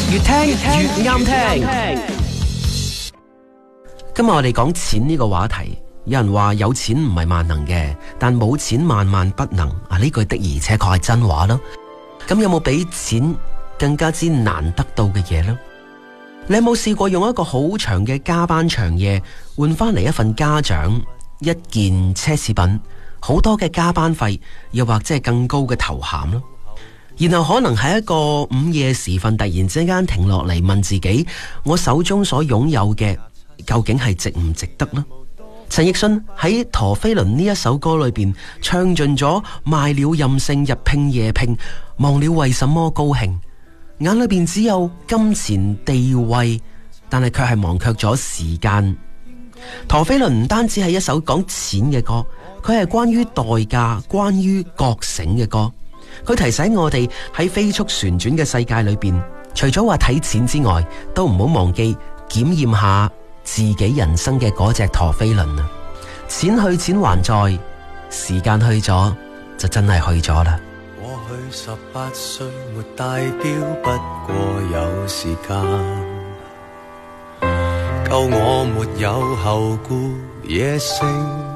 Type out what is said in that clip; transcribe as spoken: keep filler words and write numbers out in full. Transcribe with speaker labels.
Speaker 1: 越聽越啱聽。今日我哋講錢呢個話題，有人話有錢唔係萬能嘅，但冇錢萬萬不能啊！呢句的而且確係真話咯。咁有冇比錢更加之難得到嘅嘢呢？你有冇試過用一個好長嘅加班長夜換翻嚟一份嘉獎、一件奢侈品、好多嘅加班費，又或者係更高嘅頭銜咯？然後可能喺一個午夜時分，突然之間停落嚟問自己：我手中所擁有嘅究竟係值唔值得呢？陳奕迅喺《陀飛輪》呢一首歌裏邊唱盡咗賣了任性，日拼夜拼，忘了為什麼高興，眼裏邊只有金錢地位，但係卻係忘卻咗時間。陀飛輪唔單止係一首講錢嘅歌，佢係關於代價、關於覺醒嘅歌。佢提醒我哋喺飛速旋轉嘅世界裏邊，除咗話睇錢之外，都唔好忘記檢驗下自己人生嘅嗰隻陀飛輪啊！錢去錢還在，時間去咗就真係去咗啦。
Speaker 2: 過去十八歲沒戴錶，不過有時間，夠我沒有後顧野性。